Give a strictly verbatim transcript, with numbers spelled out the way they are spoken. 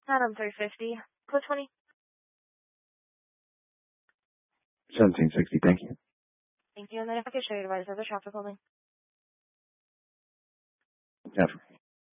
Adam three fifty. Code twenty. seventeen sixty, thank you. Thank you. And then if I could show you the advisor of the traffic holding. Yeah.